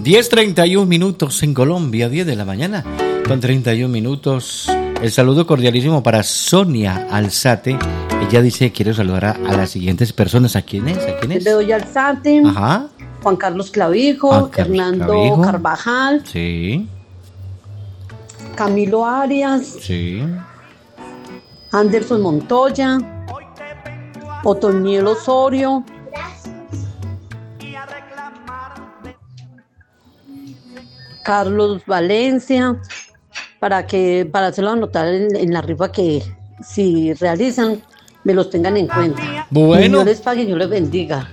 10:31 en Colombia, 10 de la mañana, con 31 minutos. El saludo cordialísimo para Sonia Alzate. Ella dice, quiero saludar a las siguientes personas. ¿A quién es? Bedoya Alzate. Ajá. Juan Carlos Clavijo. Hernando Carvajal. Sí. Camilo Arias. Sí. Anderson Montoya. Otoniel Osorio. Carlos Valencia, para hacerlo anotar en la rifa que si realizan, me los tengan en cuenta. Bueno. Dios les pague y Dios les bendiga.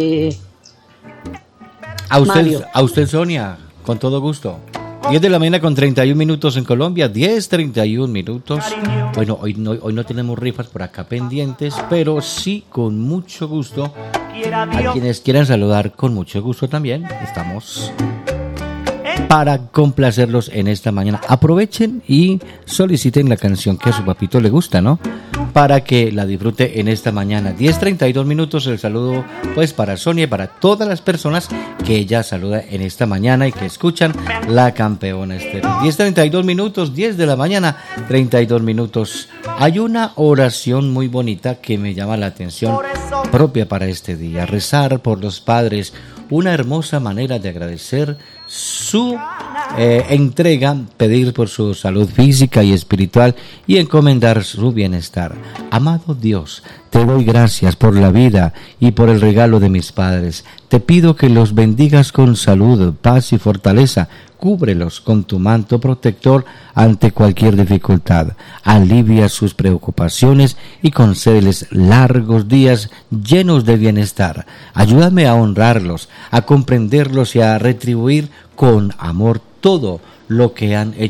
A usted, Sonia, con todo gusto. 10 de la mañana con 31 minutos en Colombia, 10:31. Bueno, hoy no tenemos rifas por acá pendientes, pero sí con mucho gusto. A quienes quieran saludar, con mucho gusto también. Estamos para complacerlos en esta mañana. Aprovechen y soliciten la canción que a su papito le gusta, ¿no? Para que la disfrute en esta mañana. 10:32. El saludo pues para Sonia y para todas las personas que ella saluda en esta mañana y que escuchan La Campeona Estéreo. 10:32, 10 de la mañana, 32 minutos. Hay una oración muy bonita que me llama la atención, propia para este día. Rezar por los padres, una hermosa manera de agradecer su entrega, pedir por su salud física y espiritual y encomendar su bienestar. Amado Dios, te doy gracias por la vida y por el regalo de mis padres. Te pido que los bendigas con salud, paz y fortaleza. Cúbrelos con tu manto protector ante cualquier dificultad. Alivia sus preocupaciones y concédeles largos días llenos de bienestar. Ayúdame a honrarlos, a comprenderlos y a retribuir con amor todo lo que han hecho